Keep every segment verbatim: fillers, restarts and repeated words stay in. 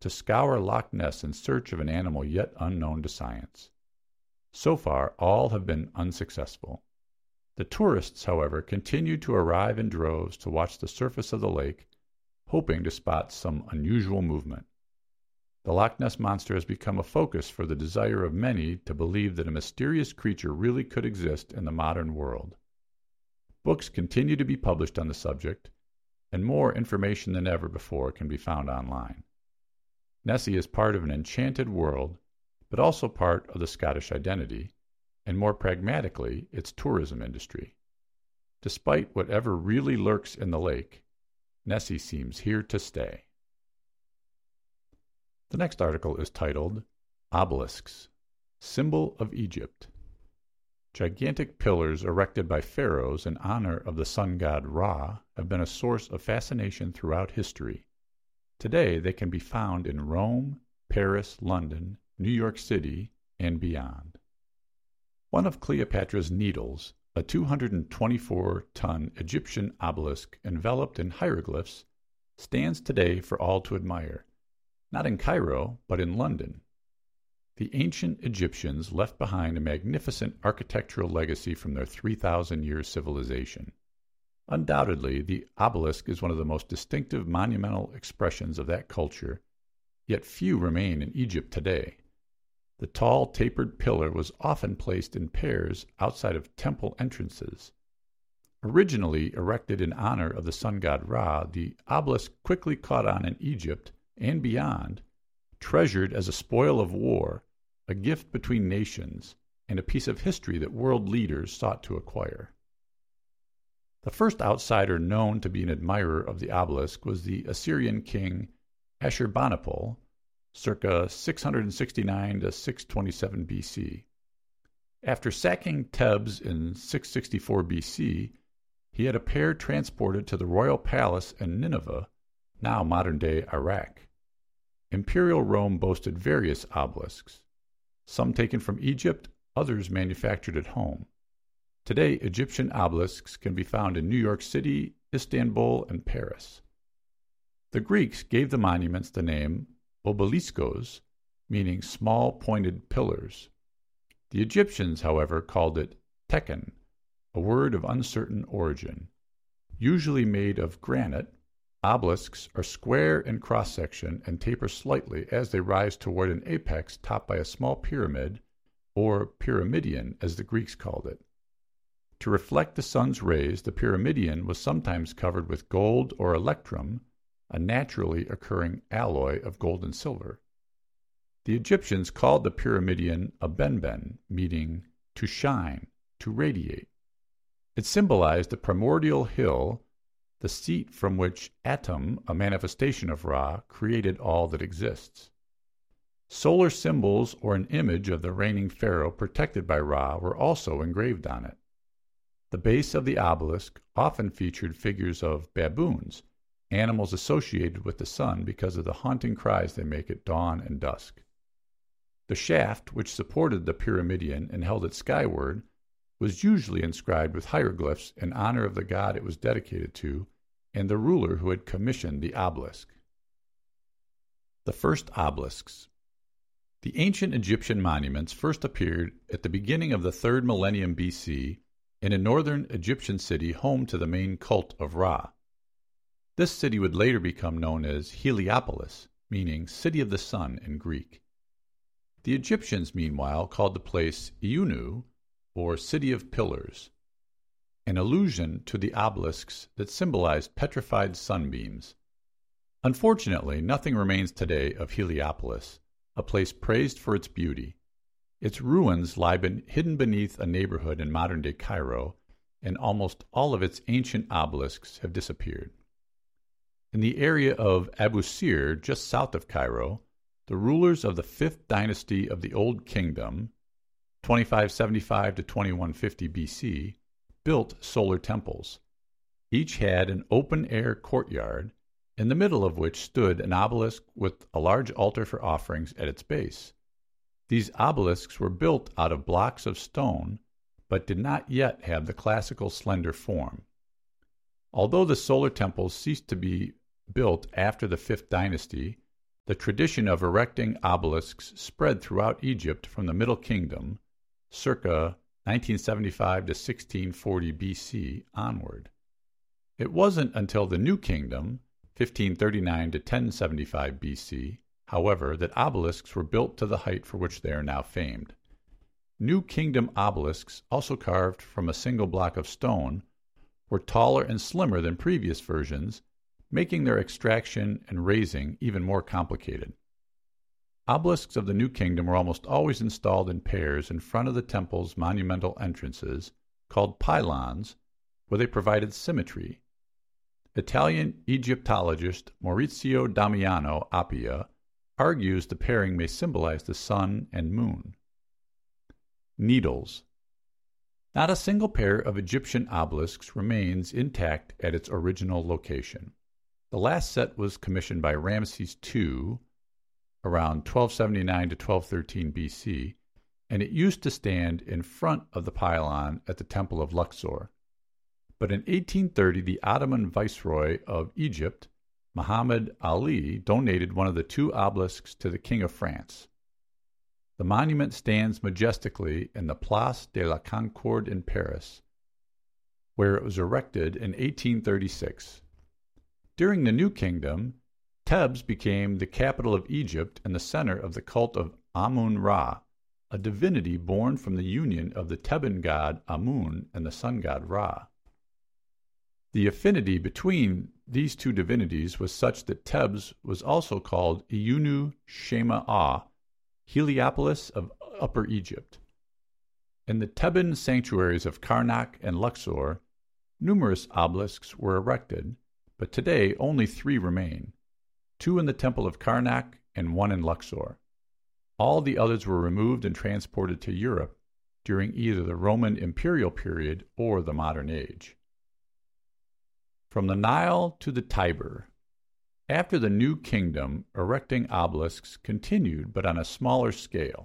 to scour Loch Ness in search of an animal yet unknown to science. So far, all have been unsuccessful. The tourists, however, continue to arrive in droves to watch the surface of the lake, hoping to spot some unusual movement. The Loch Ness Monster has become a focus for the desire of many to believe that a mysterious creature really could exist in the modern world. Books continue to be published on the subject, and more information than ever before can be found online. Nessie is part of an enchanted world, but also part of the Scottish identity, and more pragmatically, its tourism industry. Despite whatever really lurks in the lake, Nessie seems here to stay. The next article is titled, Obelisks, Symbol of Egypt. Gigantic pillars erected by pharaohs in honor of the sun god Ra have been a source of fascination throughout history. Today they can be found in Rome, Paris, London, New York City, and beyond. One of Cleopatra's Needles, a two hundred twenty-four ton Egyptian obelisk enveloped in hieroglyphs, stands today for all to admire, not in Cairo, but in London. The ancient Egyptians left behind a magnificent architectural legacy from their three thousand year civilization. Undoubtedly, the obelisk is one of the most distinctive monumental expressions of that culture, yet few remain in Egypt today. The tall, tapered pillar was often placed in pairs outside of temple entrances. Originally erected in honor of the sun god Ra, the obelisk quickly caught on in Egypt and beyond, treasured as a spoil of war, a gift between nations, and a piece of history that world leaders sought to acquire. The first outsider known to be an admirer of the obelisk was the Assyrian king Ashurbanipal, circa six hundred sixty-nine to six twenty-seven B C. After sacking Thebes in six sixty-four B C, he had a pair transported to the royal palace in Nineveh, now modern-day Iraq. Imperial Rome boasted various obelisks, some taken from Egypt, others manufactured at home. Today, Egyptian obelisks can be found in New York City, Istanbul, and Paris. The Greeks gave the monuments the name obeliskos, meaning small pointed pillars. The Egyptians, however, called it tekhen, a word of uncertain origin. Usually made of granite, obelisks are square in cross-section and taper slightly as they rise toward an apex topped by a small pyramid, or pyramidion as the Greeks called it. To reflect the sun's rays, the pyramidion was sometimes covered with gold or electrum, a naturally occurring alloy of gold and silver. The Egyptians called the pyramidion a benben, meaning to shine, to radiate. It symbolized the primordial hill, the seat from which Atum, a manifestation of Ra, created all that exists. Solar symbols or an image of the reigning pharaoh protected by Ra were also engraved on it. The base of the obelisk often featured figures of baboons, animals associated with the sun because of the haunting cries they make at dawn and dusk. The shaft, which supported the pyramidion and held it skyward, was usually inscribed with hieroglyphs in honor of the god it was dedicated to and the ruler who had commissioned the obelisk. The first obelisks. The ancient Egyptian monuments first appeared at the beginning of the third millennium B C in a northern Egyptian city home to the main cult of Ra. This city would later become known as Heliopolis, meaning City of the Sun in Greek. The Egyptians, meanwhile, called the place Iunu, or City of Pillars, an allusion to the obelisks that symbolized petrified sunbeams. Unfortunately, nothing remains today of Heliopolis, a place praised for its beauty. Its ruins lie ben- hidden beneath a neighborhood in modern-day Cairo, and almost all of its ancient obelisks have disappeared. In the area of Abu Sir, just south of Cairo, the rulers of the fifth dynasty of the Old Kingdom, twenty-five seventy-five to twenty-one fifty B C, built solar temples. Each had an open-air courtyard, in the middle of which stood an obelisk with a large altar for offerings at its base. These obelisks were built out of blocks of stone, but did not yet have the classical slender form. Although the solar temples ceased to be built after the fifth dynasty, The tradition of erecting obelisks spread throughout Egypt from the Middle Kingdom, circa nineteen seventy-five to sixteen forty B C, onward. It wasn't until the New Kingdom, fifteen thirty-nine to ten seventy-five B C, however, that obelisks were built to the height for which they are now famed. New Kingdom obelisks, also carved from a single block of stone, were taller and slimmer than previous versions, making their extraction and raising even more complicated. Obelisks of the New Kingdom were almost always installed in pairs in front of the temple's monumental entrances, called pylons, where they provided symmetry. Italian Egyptologist Maurizio Damiano Appia argues the pairing may symbolize the sun and moon. Needles. Not a single pair of Egyptian obelisks remains intact at its original location. The last set was commissioned by Ramses the Second around twelve seventy-nine to twelve thirteen B C, and it used to stand in front of the pylon at the Temple of Luxor. But in eighteen thirty, the Ottoman viceroy of Egypt, Muhammad Ali, donated one of the two obelisks to the King of France. The monument stands majestically in the Place de la Concorde in Paris, where it was erected in eighteen thirty-six. During the New Kingdom, Thebes became the capital of Egypt and the center of the cult of Amun-Ra, a divinity born from the union of the Theban god Amun and the sun god Ra. The affinity between these two divinities was such that Thebes was also called Iunu Shema-Ah, Heliopolis of Upper Egypt. In the Theban sanctuaries of Karnak and Luxor, numerous obelisks were erected, but today only three remain, two in the Temple of Karnak and one in Luxor. All the others were removed and transported to Europe during either the Roman imperial period or the modern age. From the Nile to the Tiber. After the New Kingdom, erecting obelisks continued, but on a smaller scale.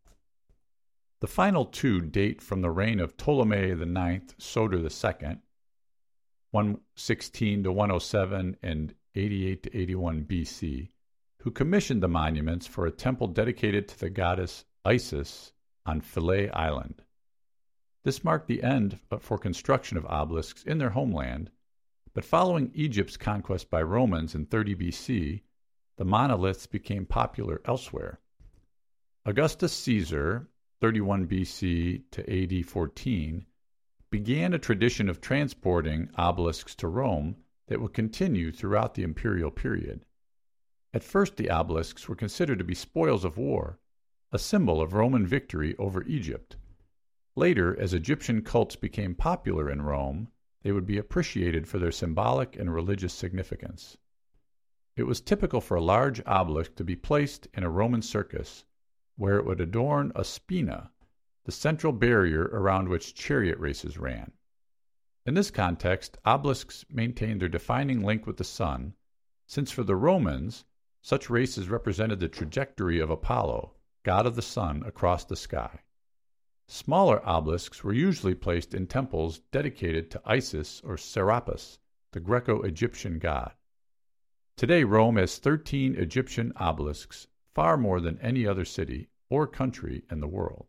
The final two date from the reign of Ptolemy the Ninth Soter the Second, one sixteen to one oh seven and eighty-eight to eighty-one B C, who commissioned the monuments for a temple dedicated to the goddess Isis on Philae Island. This marked the end for construction of obelisks in their homeland, but following Egypt's conquest by Romans in thirty B C, the monoliths became popular elsewhere. Augustus Caesar, thirty-one B C to A D fourteen, began a tradition of transporting obelisks to Rome that would continue throughout the imperial period. At first, the obelisks were considered to be spoils of war, a symbol of Roman victory over Egypt. Later, as Egyptian cults became popular in Rome, they would be appreciated for their symbolic and religious significance. It was typical for a large obelisk to be placed in a Roman circus, where it would adorn a spina, the central barrier around which chariot races ran. In this context, obelisks maintained their defining link with the sun, since for the Romans, such races represented the trajectory of Apollo, god of the sun, across the sky. Smaller obelisks were usually placed in temples dedicated to Isis or Serapis, the Greco-Egyptian god. Today, Rome has thirteen Egyptian obelisks, far more than any other city or country in the world.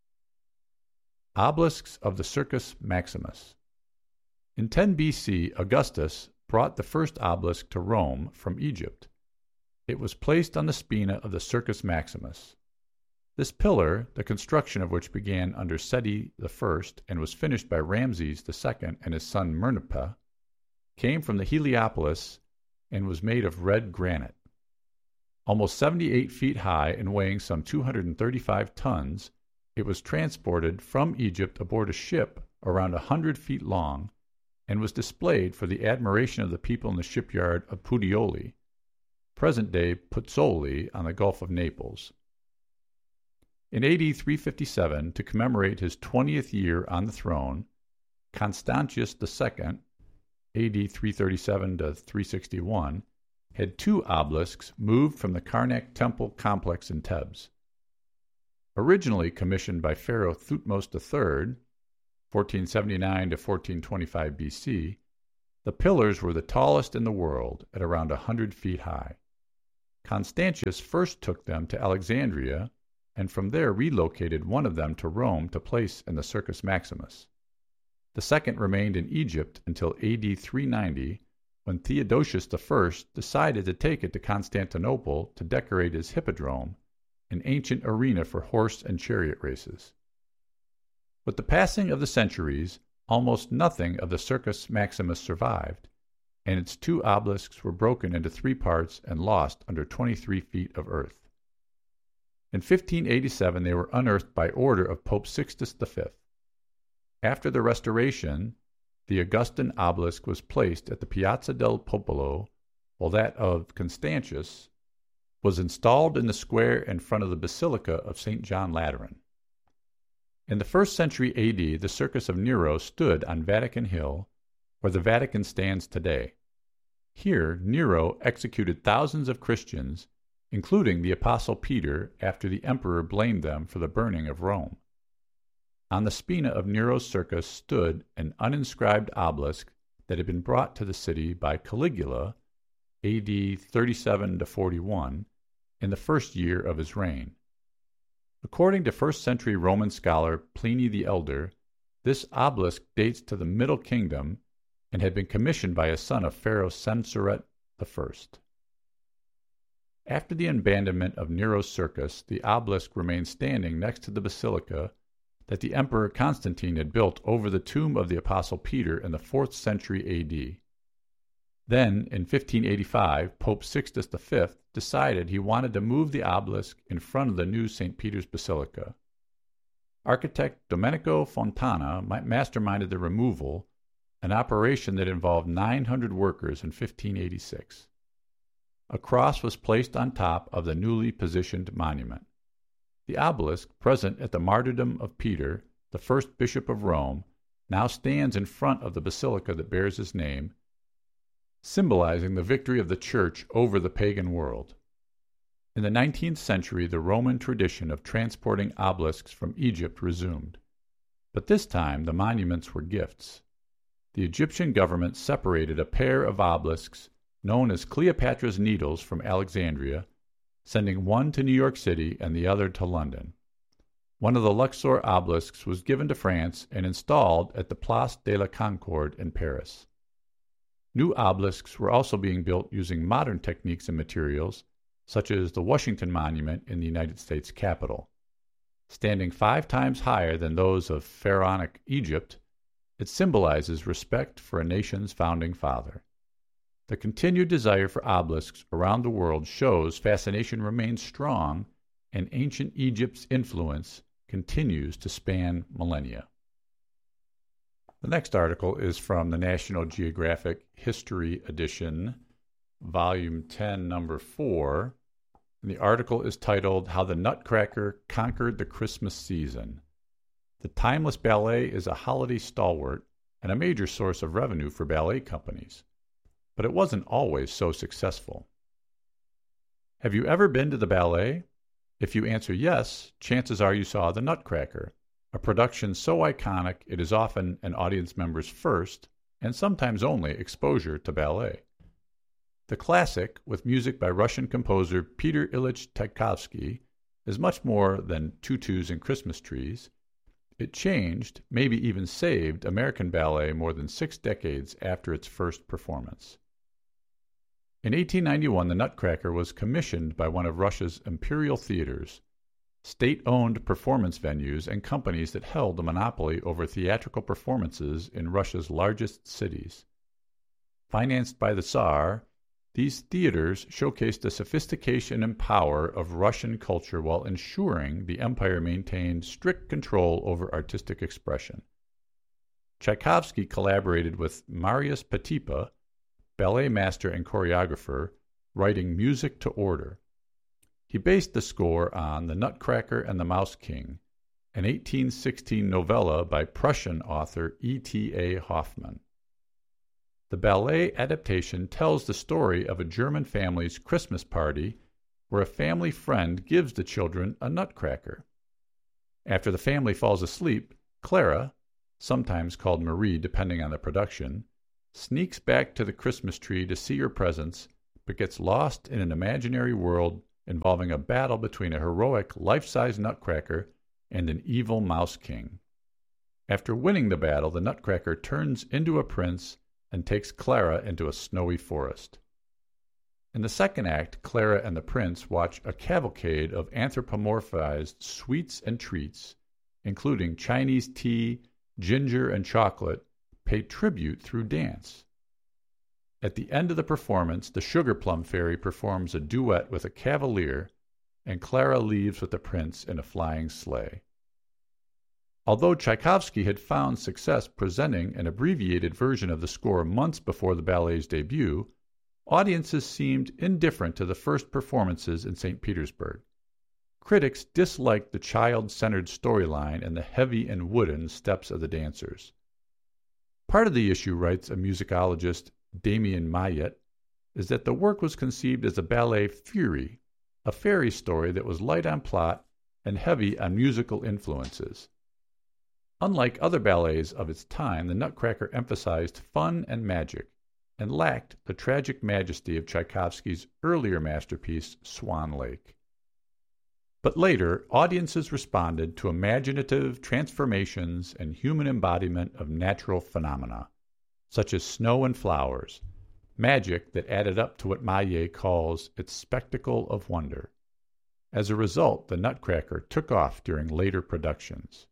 Obelisks of the Circus Maximus. In ten B C, Augustus brought the first obelisk to Rome from Egypt. It was placed on the spina of the Circus Maximus. This pillar, the construction of which began under Seti the First and was finished by Ramses the Second and his son Merneptah, came from the Heliopolis and was made of red granite. Almost seventy-eight feet high and weighing some two hundred thirty-five tons, it was transported from Egypt aboard a ship around one hundred feet long and was displayed for the admiration of the people in the shipyard of Puteoli, present-day Pozzuoli on the Gulf of Naples. In A D three fifty-seven, to commemorate his twentieth year on the throne, Constantius the Second, A D three thirty-seven to three sixty-one, had two obelisks moved from the Karnak temple complex in Thebes. Originally commissioned by Pharaoh Thutmose the Third, fourteen seventy-nine to fourteen twenty-five B C, the pillars were the tallest in the world at around one hundred feet high. Constantius first took them to Alexandria, and from there relocated one of them to Rome to place in the Circus Maximus. The second remained in Egypt until A D three ninety, when Theodosius the First decided to take it to Constantinople to decorate his hippodrome, an ancient arena for horse and chariot races. With the passing of the centuries, almost nothing of the Circus Maximus survived, and its two obelisks were broken into three parts and lost under twenty-three feet of earth. In fifteen eighty-seven they were unearthed by order of Pope Sixtus the Fifth. After the restoration, the Augustan obelisk was placed at the Piazza del Popolo, while that of Constantius was installed in the square in front of the Basilica of Saint John Lateran. In the first century A D, the Circus of Nero stood on Vatican Hill, where the Vatican stands today. Here, Nero executed thousands of Christians, including the Apostle Peter, after the emperor blamed them for the burning of Rome. On the spina of Nero's circus stood an uninscribed obelisk that had been brought to the city by Caligula, A D thirty-seven to forty-one, in the first year of his reign. According to first-century Roman scholar Pliny the Elder, this obelisk dates to the Middle Kingdom and had been commissioned by a son of Pharaoh Senusret the First. After the abandonment of Nero's circus, the obelisk remained standing next to the basilica that the Emperor Constantine had built over the tomb of the Apostle Peter in the fourth century A D. Then, in fifteen eighty-five, Pope Sixtus the Fifth decided he wanted to move the obelisk in front of the new Saint Peter's Basilica. Architect Domenico Fontana masterminded the removal, an operation that involved nine hundred workers in fifteen eighty-six. A cross was placed on top of the newly positioned monument. The obelisk, present at the martyrdom of Peter, the first bishop of Rome, now stands in front of the basilica that bears his name, symbolizing the victory of the Church over the pagan world. In the nineteenth century, the Roman tradition of transporting obelisks from Egypt resumed, but this time the monuments were gifts. The Egyptian government separated a pair of obelisks known as Cleopatra's Needles from Alexandria, sending one to New York City and the other to London. One of the Luxor obelisks was given to France and installed at the Place de la Concorde in Paris. New obelisks were also being built using modern techniques and materials, such as the Washington Monument in the United States Capitol. Standing five times higher than those of pharaonic Egypt, it symbolizes respect for a nation's founding father. The continued desire for obelisks around the world shows fascination remains strong, and ancient Egypt's influence continues to span millennia. The next article is from the National Geographic History Edition, Volume ten, Number four. And the article is titled, How the Nutcracker Conquered the Christmas Season. The timeless ballet is a holiday stalwart and a major source of revenue for ballet companies. But it wasn't always so successful. Have you ever been to the ballet? If you answer yes, chances are you saw The Nutcracker, a production so iconic it is often an audience member's first, and sometimes only, exposure to ballet. The classic, with music by Russian composer Peter Ilyich Tchaikovsky, is much more than tutus and Christmas trees. It changed, maybe even saved, American ballet more than six decades after its first performance. In eighteen ninety-one, The Nutcracker was commissioned by one of Russia's imperial theaters, state-owned performance venues and companies that held a monopoly over theatrical performances in Russia's largest cities. Financed by the Tsar, these theaters showcased the sophistication and power of Russian culture while ensuring the empire maintained strict control over artistic expression. Tchaikovsky collaborated with Marius Petipa, ballet master and choreographer, writing music to order. He based the score on The Nutcracker and the Mouse King, an eighteen sixteen novella by Prussian author E T A Hoffmann. The ballet adaptation tells the story of a German family's Christmas party where a family friend gives the children a nutcracker. After the family falls asleep, Clara, sometimes called Marie depending on the production, sneaks back to the Christmas tree to see her presents, but gets lost in an imaginary world involving a battle between a heroic life-size Nutcracker and an evil Mouse King. After winning the battle, the Nutcracker turns into a prince and takes Clara into a snowy forest. In the second act, Clara and the prince watch a cavalcade of anthropomorphized sweets and treats, including Chinese tea, ginger, and chocolate, pay tribute through dance. At the end of the performance, the Sugar Plum Fairy performs a duet with a cavalier, and Clara leaves with the prince in a flying sleigh. Although Tchaikovsky had found success presenting an abbreviated version of the score months before the ballet's debut, audiences seemed indifferent to the first performances in Saint Petersburg. Critics disliked the child-centered storyline and the heavy and wooden steps of the dancers. Part of the issue, writes a musicologist, Damien Mayet, is that the work was conceived as a ballet fury, a fairy story that was light on plot and heavy on musical influences. Unlike other ballets of its time, the Nutcracker emphasized fun and magic, and lacked the tragic majesty of Tchaikovsky's earlier masterpiece, Swan Lake. But later, audiences responded to imaginative transformations and human embodiment of natural phenomena, such as snow and flowers, magic that added up to what Maillet calls its spectacle of wonder. As a result, the Nutcracker took off during later productions.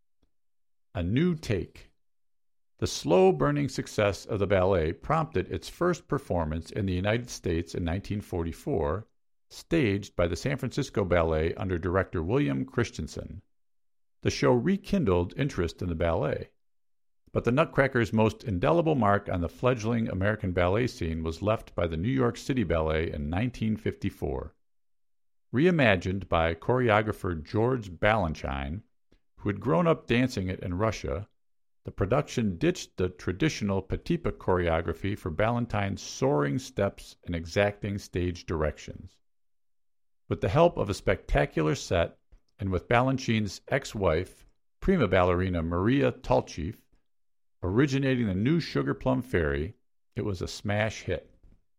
A new take. The slow-burning success of the ballet prompted its first performance in the United States in nineteen forty-four, staged by the San Francisco Ballet under director William Christensen. The show rekindled interest in the ballet, but the Nutcracker's most indelible mark on the fledgling American ballet scene was left by the New York City Ballet in nineteen fifty-four. Reimagined by choreographer George Balanchine, who had grown up dancing it in Russia, the production ditched the traditional Petipa choreography for Balanchine's soaring steps and exacting stage directions. With the help of a spectacular set, and with Balanchine's ex-wife, prima ballerina Maria Tolchev, originating the new Sugar Plum Fairy, it was a smash hit.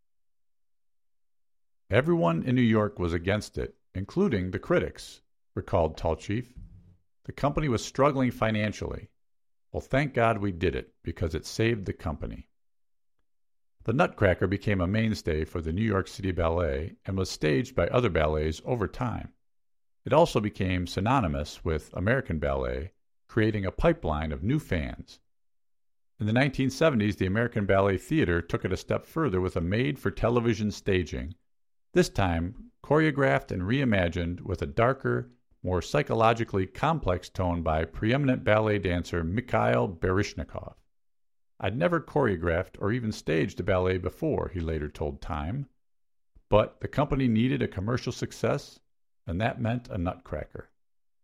Everyone in New York was against it, including the critics, recalled Tolchev. The company was struggling financially. Well, thank God we did it, because it saved the company. The Nutcracker became a mainstay for the New York City Ballet and was staged by other ballets over time. It also became synonymous with American ballet, creating a pipeline of new fans. In the nineteen seventies, the American Ballet Theater took it a step further with a made-for-television staging, this time choreographed and reimagined with a darker, more psychologically complex tone by preeminent ballet dancer Mikhail Baryshnikov. I'd never choreographed or even staged a ballet before, he later told Time, but the company needed a commercial success, and that meant a Nutcracker.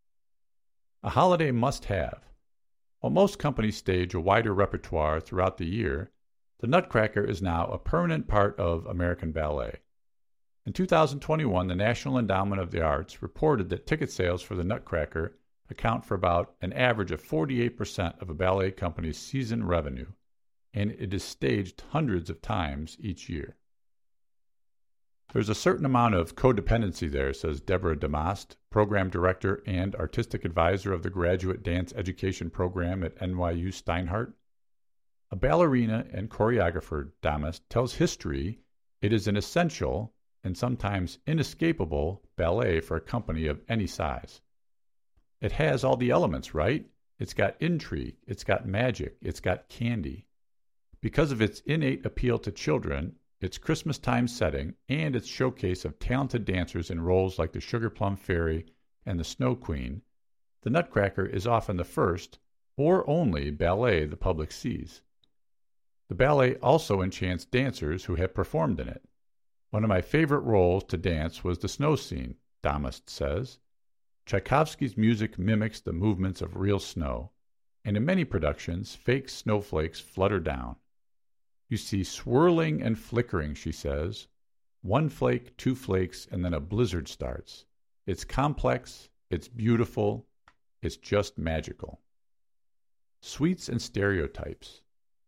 A holiday must-have. While most companies stage a wider repertoire throughout the year, the Nutcracker is now a permanent part of American ballet. In two thousand twenty-one, the National Endowment of the Arts reported that ticket sales for the Nutcracker account for about an average of forty-eight percent of a ballet company's season revenue, and it is staged hundreds of times each year. There's a certain amount of codependency there, says Deborah Damast, program director and artistic advisor of the graduate dance education program at N Y U Steinhardt. A ballerina and choreographer, Damast tells History it is an essential and sometimes inescapable ballet for a company of any size. It has all the elements, right? It's got intrigue, it's got magic, it's got candy. Because of its innate appeal to children, its Christmas time setting, and its showcase of talented dancers in roles like the Sugar Plum Fairy and the Snow Queen, the Nutcracker is often the first, or only, ballet the public sees. The ballet also enchants dancers who have performed in it. One of my favorite roles to dance was the snow scene, Damast says. Tchaikovsky's music mimics the movements of real snow, and in many productions, fake snowflakes flutter down. You see swirling and flickering, she says. One flake, two flakes, and then a blizzard starts. It's complex, it's beautiful, it's just magical. Sweets and stereotypes.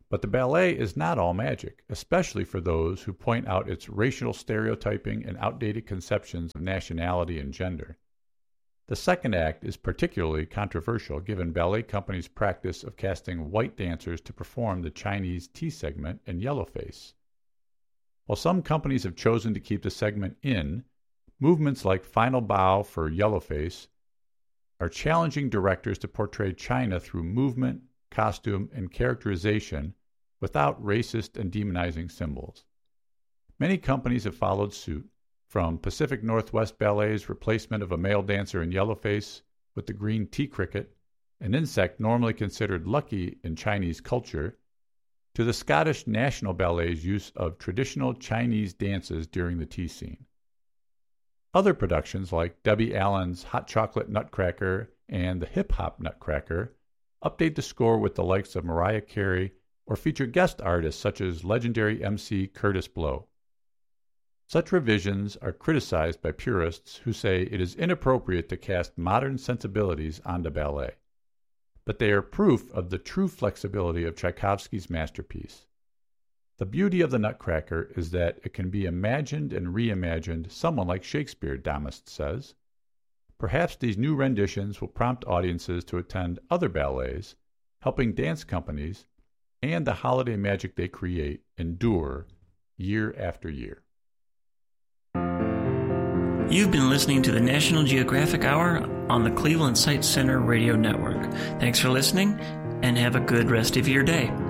But the ballet is not all magic, especially for those who point out its racial stereotyping and outdated conceptions of nationality and gender. The second act is particularly controversial given ballet companies' practice of casting white dancers to perform the Chinese tea segment in yellowface. While some companies have chosen to keep the segment in, movements like Final Bow for yellowface are challenging directors to portray China through movement, costume, and characterization without racist and demonizing symbols. Many companies have followed suit, from Pacific Northwest Ballet's replacement of a male dancer in yellowface with the green tea cricket, an insect normally considered lucky in Chinese culture, to the Scottish National Ballet's use of traditional Chinese dances during the tea scene. Other productions like Debbie Allen's Hot Chocolate Nutcracker and the Hip Hop Nutcracker update the score with the likes of Mariah Carey or feature guest artists such as legendary M C Curtis Blow. Such revisions are criticized by purists who say it is inappropriate to cast modern sensibilities onto ballet, but they are proof of the true flexibility of Tchaikovsky's masterpiece. The beauty of the Nutcracker is that it can be imagined and reimagined, someone like Shakespeare, Damast says. Perhaps these new renditions will prompt audiences to attend other ballets, helping dance companies and the holiday magic they create endure year after year. You've been listening to the National Geographic Hour on the Cleveland Sight Center Radio Network. Thanks for listening, and have a good rest of your day.